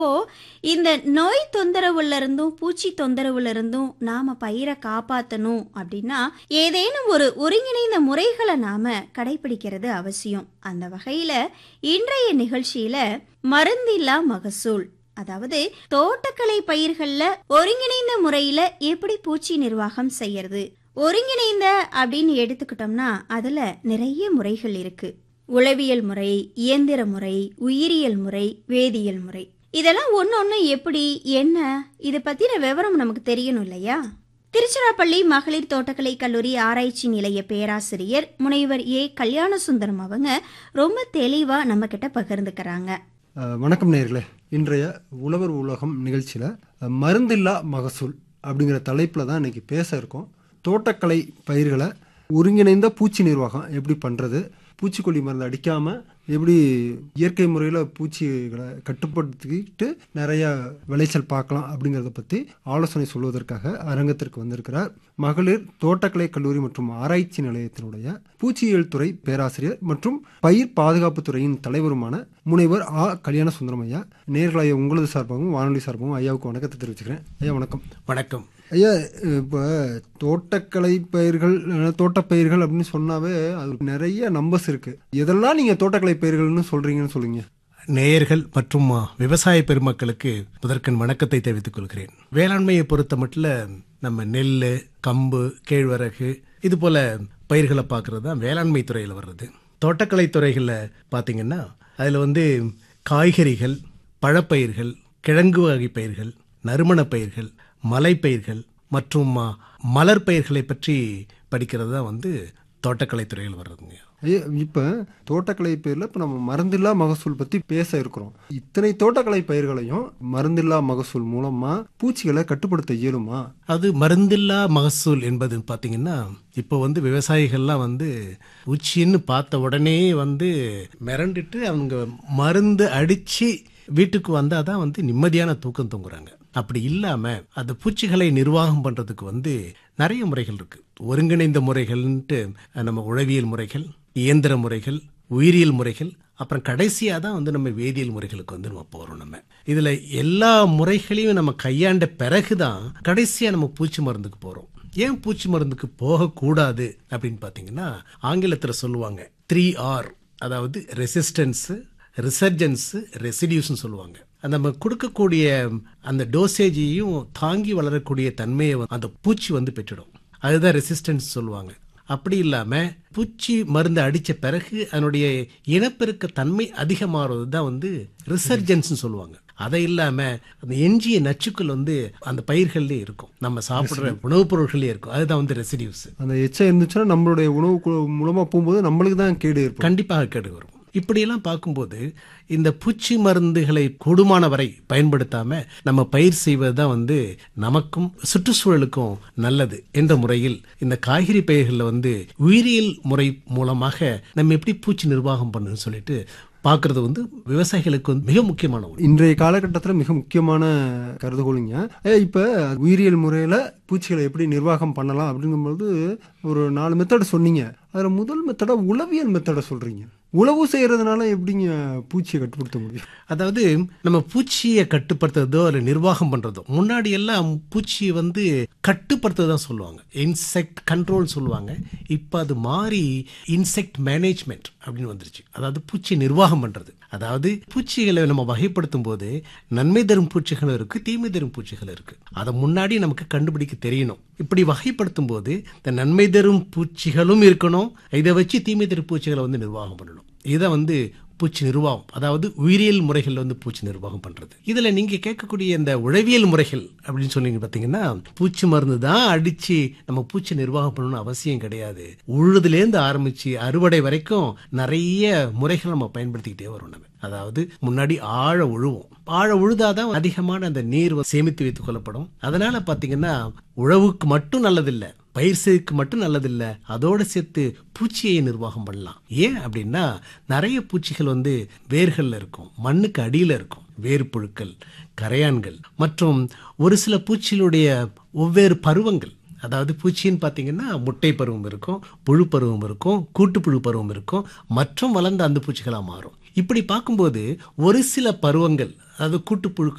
இப்போ இந்த நோய் தொந்தரவுல இருந்தும் பூச்சி தொந்தரவுல இருந்தும் நாம பயிரை காப்பாத்தணும் அப்படின்னா ஏதேனும் ஒரு ஒருங்கிணைந்த முறைகளை நாம கடைபிடிக்கிறது அவசியம். அந்த வகையில இன்றைய நிகழ்ச்சியில மருந்தில்லா மகசூல், அதாவது தோட்டக்கலை பயிர்கள்ல ஒருங்கிணைந்த முறையில எப்படி பூச்சி நிர்வாகம் செய்யறது. ஒருங்கிணைந்த அப்படின்னு எடுத்துக்கிட்டோம்னா அதுல நிறைய முறைகள் இருக்கு. உளவியல் முறை, இயந்திர முறை, உயிரியல் முறை, வேதியியல் முறை, இதெல்லாம் ஒன்னொன்னு எப்படி என்ன இது பத்தின விவரம் நமக்கு தெரியணும் இல்லையா? திருச்சிராப்பள்ளி மகளிர் தோட்டக்கலை கல்லூரி ஆராய்ச்சி நிலைய பேராசிரியர் முனைவர் ஏ கல்யாண சுந்தரம் அவங்க ரொம்ப தெளிவா நம்ம கிட்ட பகிர்ந்துக்கிறாங்க. வணக்கம் நேயர்களே. இன்றைய உழவர் உலகம் நிகழ்ச்சியில் மருந்தில்லா மகசூல் அப்படிங்கிற தலைப்பில் தான் இன்றைக்கி பேச இருக்கோம். தோட்டக்கலை பயிர்களை ஒருங்கிணைந்த பூச்சி நிர்வாகம் எப்படி பண்ணுறது, பூச்சிக்கொல்லி மருந்து அடிக்காமல் எப்படி இயற்கை முறையில் பூச்சிகளை கட்டுப்படுத்திக்கிட்டு நிறைய விளைச்சல் பார்க்கலாம் அப்படிங்கிறத பற்றி ஆலோசனை சொல்வதற்காக அரங்கத்திற்கு வந்திருக்கிறார் மகளிர் தோட்டக்கலை கல்லூரி மற்றும் ஆராய்ச்சி நிலையத்தினுடைய பூச்சியியல் துறை பேராசிரியர் மற்றும் பயிர் பாதுகாப்பு துறையின் தலைவருமான முனைவர் ஆ கல்யாண சுந்தரம் ஐயா. நேயர்கள் ஐயா, உங்களது சார்பாகவும் வானொலி சார்பாகவும் ஐயாவுக்கு வணக்கத்தை தெரிவிச்சுக்கிறேன். ஐயா வணக்கம். வணக்கம் ஐயா. இப்போ தோட்டக்கலை பயிர்கள், தோட்டப்பயிர்கள் அப்படின்னு சொன்னாவே அது நிறைய நம்பர்ஸ் இருக்கு. எதெல்லாம் நீங்க தோட்டக்கலை பயிர்கள்னு சொல்றீங்கன்னு சொல்லுங்க. நேயர்கள் மற்றும் விவசாய பெருமக்களுக்கு முதற்கண் வணக்கத்தை தெரிவித்துக் கொள்கிறேன். வேளாண்மையை பொறுத்த மட்டும் நம்ம நெல், கம்பு, கேழ்வரகு இது போல பயிர்களை பார்க்கறது தான் வேளாண்மை துறையில் வர்றது. தோட்டக்கலை துறைகளில் பார்த்தீங்கன்னா அதில் காய்கறிகள், பழப்பயிர்கள், கிழங்கு வகை பயிர்கள், நறுமண பயிர்கள், மலைப்பயிர்கள் மற்றும் மலர் பயிர்களை பற்றி படிக்கிறது தான் தோட்டக்கலை துறையில் வர்றதுங்க. இப்போ தோட்டக்கலை பயிரில் இப்போ நம்ம மருந்தில்லா மகசூல் பற்றி பேச இருக்கிறோம். இத்தனை தோட்டக்கலை பயிர்களையும் மருந்தில்லா மகசூல் மூலமாக பூச்சிகளை கட்டுப்படுத்த இயலுமா? அது மருந்தில்லா மகசூல் என்பது பார்த்தீங்கன்னா இப்போ விவசாயிகள்லாம் பூச்சின்னு பார்த்த உடனே மிரண்டுட்டு அவங்க மருந்து அடித்து வீட்டுக்கு வந்தால் தான் நிம்மதியான தூக்கம் தூங்குறாங்க. அப்படி இல்லாம அந்த பூச்சிகளை நிர்வாகம் பண்றதுக்கு நிறைய முறைகள் இருக்கு. ஒருங்கிணைந்த முறைகள்ன்ட்டு நம்ம உளவியல் முறைகள், இயந்திர முறைகள், உயிரியல் முறைகள், அப்புறம் கடைசியா தான் நம்ம வேதியியல் முறைகளுக்கு நம்ம போறோம். நம்ம இதுல எல்லா முறைகளையும் நம்ம கையாண்ட பிறகுதான் கடைசியா நம்ம பூச்சி மருந்துக்கு போறோம். ஏன் பூச்சி மருந்துக்கு போகக்கூடாது அப்படின்னு பாத்தீங்கன்னா ஆங்கிலத்துல சொல்லுவாங்க 3R, அதாவது ரெசிஸ்டன்ஸ், ரிசர்ஜன்ஸ், ரெசிடியூஸ்ன்னு சொல்லுவாங்க. நம்ம கொடுக்கக்கூடிய அந்த டோசேஜையும் தாங்கி வளரக்கூடிய தன்மையை அந்த பூச்சி பெற்றுடும். அதுதான் ரெசிஸ்டன்ஸ் சொல்லுவாங்க. அப்படி இல்லாம பூச்சி மருந்து அடிச்ச பிறகு அதனுடைய இனப்பெருக்க தன்மை அதிகமாகிறது தான் ரிசர்ஜன்ஸ் சொல்லுவாங்க. அதை இல்லாம அந்த எஞ்சிய நச்சுக்கள் அந்த பயிர்கள்லயே இருக்கும், நம்ம சாப்பிடுற உணவுப் பொருட்களே இருக்கும். அதுதான் ரெசிடியூஸ். அந்த எச்சம் இருந்துச்சுன்னா நம்மளுடைய உணவு மூலமா போகும்போது நம்மளுக்கு தான் கேடு இருக்கும். கண்டிப்பாக கேடு வரும். இப்படியெல்லாம் பார்க்கும்போது இந்த பூச்சி மருந்துகளை கூடுமான வரை பயன்படுத்தாம நம்ம பயிர் செய்வது தான் நமக்கும் சுற்றுச்சூழலுக்கும் நல்லது என்ற முறையில் இந்த காய்கறி பயிர்களில் உயிரியல் முறை மூலமாக நம்ம எப்படி பூச்சி நிர்வாகம் பண்ணணும்னு சொல்லிட்டு பார்க்கறது விவசாயிகளுக்கு மிக முக்கியமான ஒன்று. இன்றைய காலகட்டத்தில் மிக முக்கியமான கருதுகோளுங்க. இப்போ உயிரியல் முறையில் பூச்சிகளை எப்படி நிர்வாகம் பண்ணலாம் அப்படிங்கும்போது ஒரு 4 மெத்தடை சொன்னீங்க. அதில் முதல் மெத்தடை உளவியல் மெத்தடை சொல்றீங்க. உழவு செய்யறதுனால எப்படிங்க பூச்சியை கட்டுப்படுத்த முடியும்? அதாவது நம்ம பூச்சியை கட்டுப்படுத்துறதோ இல்லை நிர்வாகம் பண்றதோ, முன்னாடி எல்லாம் பூச்சியை கட்டுப்படுத்துறதான் சொல்லுவாங்க, இன்செக்ட் கண்ட்ரோல் சொல்லுவாங்க. இப்போ அது மாறி இன்செக்ட் மேனேஜ்மெண்ட் அப்படின்னு வந்துருச்சு. அதாவது பூச்சி நிர்வாகம் பண்றது. அதாவது பூச்சிகளை நம்ம வகைப்படுத்தும் போது நன்மை தரும் பூச்சிகளும் இருக்கு, தீமை தரும் பூச்சிகள் இருக்கு. அதை முன்னாடி நமக்கு கண்டுபிடிக்க தெரியணும். இப்படி வகைப்படுத்தும் போது இந்த நன்மை தரும் பூச்சிகளும் இருக்கணும், இதை வச்சு தீமை தரும் பூச்சிகளை நிர்வாகம் பண்ணணும். இதை பூச்சி நிர்வாகம், அதாவது உயிரியல் முறைகள் பூச்சி நிர்வாகம் பண்றது. இதுல நீங்க கேட்கக்கூடிய இந்த உளவியல் முறைகள் அப்படின்னு சொன்னீங்க பாத்தீங்கன்னா, பூச்சி மருந்து தான் அடிச்சு நம்ம பூச்சி நிர்வாகம் பண்ணணும்னு அவசியம் கிடையாது. உழுதுலேருந்து ஆரம்பிச்சு அறுவடை வரைக்கும் நிறைய முறைகள் நம்ம பயன்படுத்திக்கிட்டே வரும். நம்ம அதாவது முன்னாடி ஆழ உழுவோம், ஆழ உழுதாதான் அதிகமான அந்த நீர் சேமித்து வைத்துக் கொள்ளப்படும். அதனால பாத்தீங்கன்னா உழவுக்கு மட்டும் நல்லதில்லை, பயிர் செய்க்கு மட்டும் நல்லதில்லை, அதோட சேர்த்து பூச்சியை நிர்வாகம் பண்ணலாம். ஏன் அப்படின்னா நிறைய பூச்சிகள் வேர்கள்ல இருக்கும், மண்ணுக்கு அடியில இருக்கும். வேறு புழுக்கள், கரையான்கள் மற்றும் ஒரு சில பூச்சிகளுடைய ஒவ்வொரு பருவங்கள். அதாவது பூச்சின்னு பார்த்தீங்கன்னா முட்டை பருவம் இருக்கும், புழு பருவம் இருக்கும், கூட்டுப்புழு பருவம் இருக்கும், மற்றும் வளர்ந்த அந்த பூச்சிகளாக மாறும். இப்படி பார்க்கும்போது ஒரு சில பருவங்கள், அது கூட்டுப்புழு